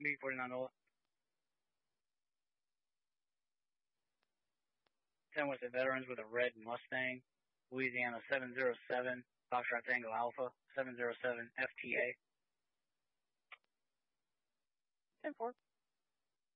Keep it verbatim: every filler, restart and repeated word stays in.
B forty-nine Nola. ten was the veterans with a red Mustang. Louisiana seven zero seven, Foxtrot Tango Alpha, seven zero seven F T A. ten four.